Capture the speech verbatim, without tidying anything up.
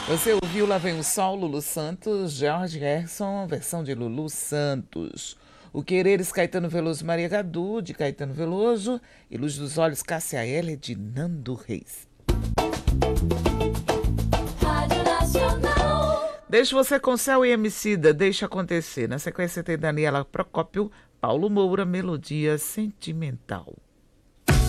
Você ouviu Lá Vem o Sol, Lulu Santos, George Harrison, versão de Lulu Santos. O Quereres, Caetano Veloso, Maria Gadu, de Caetano Veloso. E Luz dos Olhos, Cássia Eller, de Nando Reis. Rádio Nacional. Deixa você com Céu e Emicida, Deixa Acontecer. Na sequência tem Daniela Procópio, Paulo Moura, Melodia Sentimental.